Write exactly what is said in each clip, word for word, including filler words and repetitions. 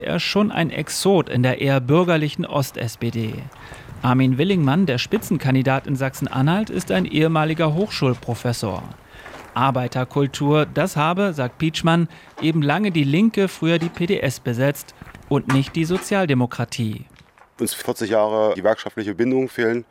Er ist schon ein Exot in der eher bürgerlichen Ost-S P D. Armin Willingmann, der Spitzenkandidat in Sachsen-Anhalt, ist ein ehemaliger Hochschulprofessor. Arbeiterkultur, das habe, sagt Pietschmann, eben lange die Linke, früher die P D S besetzt und nicht die Sozialdemokratie. Uns vierzig Jahre gewerkschaftliche Bindungen fehlen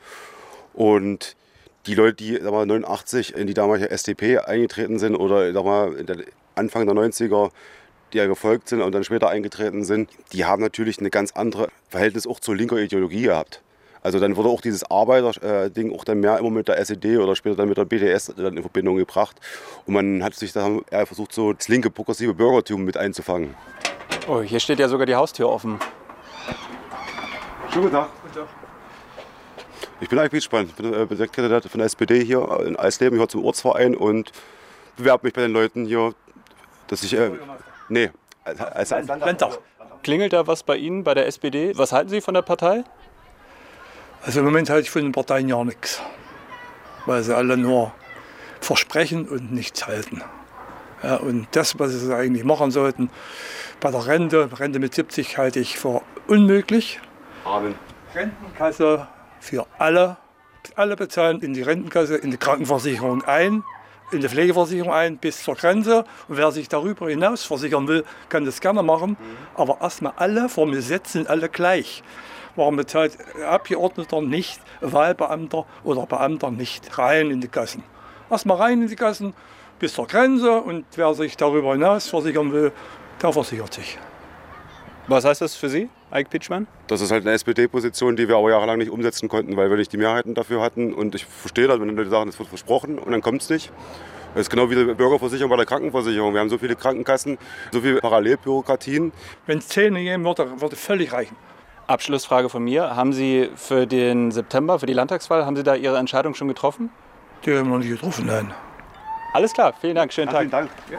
und die Leute, die sag mal, neunundachtzig in die damalige S D P eingetreten sind oder sag mal, in der Anfang der neunziger, die ja gefolgt sind und dann später eingetreten sind, die haben natürlich eine ganz andere Verhältnis auch zur linker Ideologie gehabt. Also dann wurde auch dieses Arbeiter-Ding auch dann mehr immer mit der S E D oder später dann mit der B D S dann in Verbindung gebracht. Und man hat sich da eher versucht, so das linke progressive Bürgertum mit einzufangen. Oh, hier steht ja sogar die Haustür offen. Schönen guten Tag. Guten Tag. Ich bin Eik Pietschmann, ich bin Direktkandidat von der S P D hier in Eisleben, ich gehöre zum Ortsverein und bewerbe mich bei den Leuten hier, dass ich... Äh, nee, als, als, als Landtag. Klingelt da was bei Ihnen, bei der S P D? Was halten Sie von der Partei? Also im Moment halte ich von den Parteien ja nichts, weil sie alle nur versprechen und nichts halten. Ja, und das, was sie eigentlich machen sollten, bei der Rente, Rente mit siebzig halte ich für unmöglich. Amen. Rentenkasse für alle, alle bezahlen in die Rentenkasse, in die Krankenversicherung ein, in die Pflegeversicherung ein bis zur Grenze. Und wer sich darüber hinaus versichern will, kann das gerne machen. Aber erstmal alle vor dem Gesetz sind alle gleich. Warum bezahlt Abgeordneter nicht, Wahlbeamter oder Beamter nicht rein in die Kassen? Erstmal rein in die Kassen bis zur Grenze und wer sich darüber hinaus versichern will, der versichert sich. Was heißt das für Sie, Eik Pietschmann? Das ist halt eine S P D-Position, die wir aber jahrelang nicht umsetzen konnten, weil wir nicht die Mehrheiten dafür hatten. Und ich verstehe das, wenn die Leute sagen, es wird versprochen und dann kommt es nicht. Das ist genau wie die Bürgerversicherung bei der Krankenversicherung. Wir haben so viele Krankenkassen, so viele Parallelbürokratien. Wenn es zehn geben würde, würde völlig reichen. Abschlussfrage von mir. Haben Sie für den September, für die Landtagswahl, haben Sie da Ihre Entscheidung schon getroffen? Die haben wir noch nicht getroffen, nein. Alles klar, vielen Dank, schönen Tag. Vielen Dank. Ja.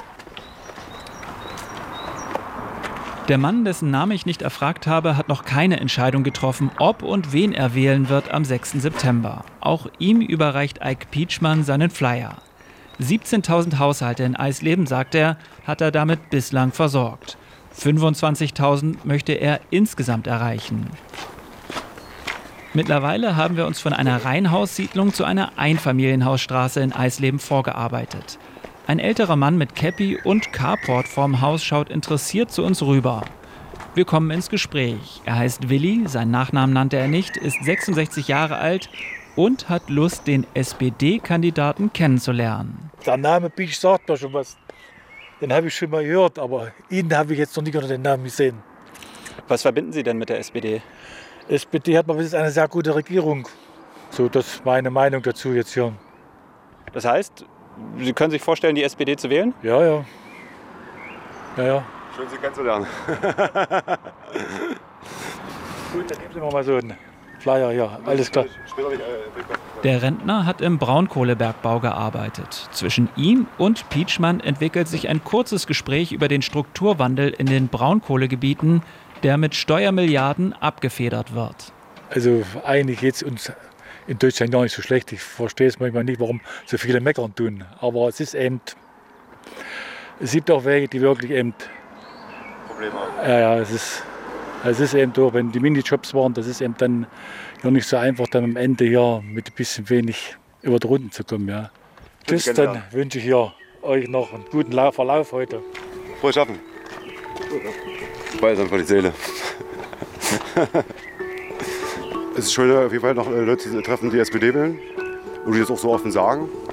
Der Mann, dessen Namen ich nicht erfragt habe, hat noch keine Entscheidung getroffen, ob und wen er wählen wird am sechsten September. Auch ihm überreicht Eik Pietschmann seinen Flyer. siebzehntausend Haushalte in Eisleben, sagt er, hat er damit bislang versorgt. fünfundzwanzigtausend möchte er insgesamt erreichen. Mittlerweile haben wir uns von einer Reihenhaussiedlung zu einer Einfamilienhausstraße in Eisleben vorgearbeitet. Ein älterer Mann mit Käppi und Carport vorm Haus schaut interessiert zu uns rüber. Wir kommen ins Gespräch. Er heißt Willi, seinen Nachnamen nannte er nicht, ist sechsundsechzig Jahre alt und hat Lust, den S P D-Kandidaten kennenzulernen. Der Name Pietsch sagt mir schon was. Den habe ich schon mal gehört, aber ihn habe ich jetzt noch nicht unter den Namen gesehen. Was verbinden Sie denn mit der S P D? S P D hat mal bis eine sehr gute Regierung. So, das ist meine Meinung dazu jetzt hier. Das heißt, Sie können sich vorstellen, die S P D zu wählen? Ja, ja. Ja, ja. Schön, Sie kennenzulernen. Gut, dann geben Sie mir mal so einen Flyer, ja, alles klar. Der Rentner hat im Braunkohlebergbau gearbeitet. Zwischen ihm und Pietschmann entwickelt sich ein kurzes Gespräch über den Strukturwandel in den Braunkohlegebieten, der mit Steuermilliarden abgefedert wird. Also eigentlich geht es uns in Deutschland gar nicht so schlecht. Ich verstehe es manchmal nicht, warum so viele meckern tun. Aber es ist eben, es gibt auch Wege, die wirklich eben Probleme haben. Ja, ja, es ist, es ist eben so, wenn die Minijobs waren, das ist eben dann ja nicht so einfach, dann am Ende hier mit ein bisschen wenig über die Runden zu kommen. Ja. Tschüss, dann wünsche ich hier euch noch einen guten Verlauf heute. Frohes Schaffen. Balsam für die Seele. Es ist schön, auf jeden Fall noch Leute zu treffen, die S P D wählen und die das auch so offen sagen.